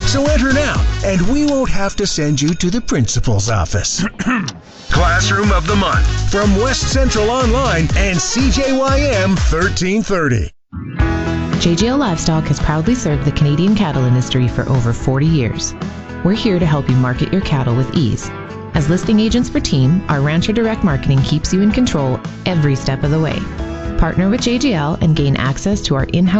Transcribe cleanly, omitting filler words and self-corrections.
So enter now, and we won't have to send you to the principal's office. Classroom of the Month from West Central Online and CJYM 1330. JGL Livestock has proudly served the Canadian cattle industry for over 40 years. We're here to help you market your cattle with ease. As listing agents for Team, our Rancher Direct Marketing keeps you in control every step of the way. Partner with JGL and gain access to our in-house